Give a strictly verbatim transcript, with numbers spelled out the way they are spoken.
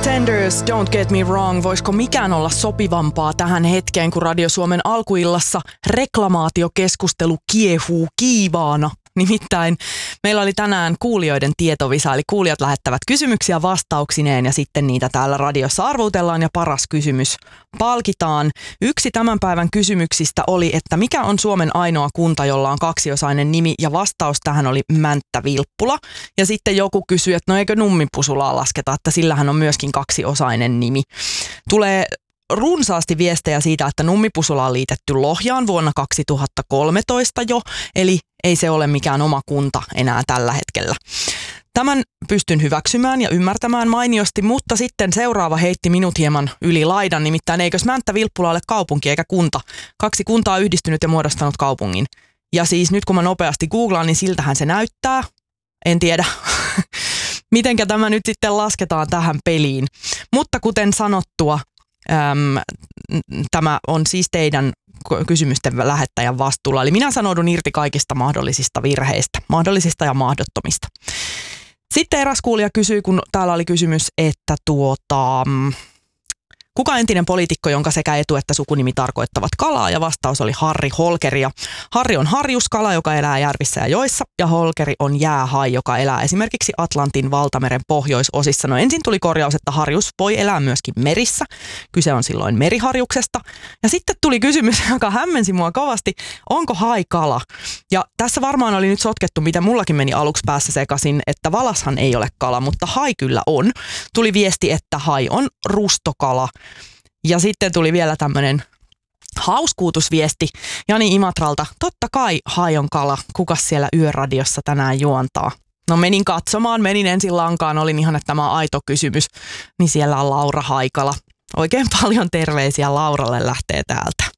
Pretenders, Don't Get Me Wrong. Voisiko mikään olla sopivampaa tähän hetkeen, kun Radio Suomen alkuillassa reklamaatiokeskustelu kiehuu kiivaana? Nimittäin meillä oli tänään kuulijoiden tietovisa, eli kuulijat lähettävät kysymyksiä vastauksineen ja sitten niitä täällä radiossa arvutellaan ja paras kysymys palkitaan. Yksi tämän päivän kysymyksistä oli, että mikä on Suomen ainoa kunta, jolla on kaksiosainen nimi, ja vastaus tähän oli Mänttä-Vilppula. Ja sitten joku kysyi, että no eikö Nummipusulaa lasketa, että sillähän on myöskin kaksiosainen nimi. Tulee runsaasti viestejä siitä, että Nummipusula on liitetty Lohjaan vuonna kaksituhattakolmetoista jo, eli ei se ole mikään oma kunta enää tällä hetkellä. Tämän pystyn hyväksymään ja ymmärtämään mainiosti, mutta sitten seuraava heitti minut hieman yli laidan, nimittäin eikös Mänttä-Vilppula ole kaupunki eikä kunta. Kaksi kuntaa on yhdistynyt ja muodostanut kaupungin. Ja siis nyt kun mä nopeasti googlaan, niin siltähän se näyttää. En tiedä, mitenkä tämä nyt sitten lasketaan tähän peliin. Mutta kuten sanottua, äm, tämä on siis teidän kysymysten lähettäjän vastuulla. Eli minä sanoudun irti kaikista mahdollisista virheistä, mahdollisista ja mahdottomista. Sitten eräs kuulija kysyi, kun täällä oli kysymys, että tuota, kuka entinen poliitikko, jonka sekä etu- että sukunimi tarkoittavat kalaa, ja vastaus oli Harri Holkeri. Ja Harri on harjuskala, joka elää järvissä ja joissa, ja Holkeri on jäähai, joka elää esimerkiksi Atlantin valtameren pohjoisosissa. No ensin tuli korjaus, että harjus voi elää myöskin merissä. Kyse on silloin meriharjuksesta. Ja sitten tuli kysymys, joka hämmensi mua kovasti, onko hai kala? Ja tässä varmaan oli nyt sotkettu, mitä mullakin meni aluksi päässä sekaisin, että valashan ei ole kala, mutta hai kyllä on. Tuli viesti, että hai on rustokala. Ja sitten tuli vielä tämmöinen hauskuutusviesti Jani Imatralta. Totta kai hai on kala. Kukas siellä Yöradiossa tänään juontaa? No menin katsomaan, menin ensin lankaan. Olin ihan, että tämä on aito kysymys. Niin siellä on Laura Haikala. Oikein paljon terveisiä Lauralle lähtee täältä.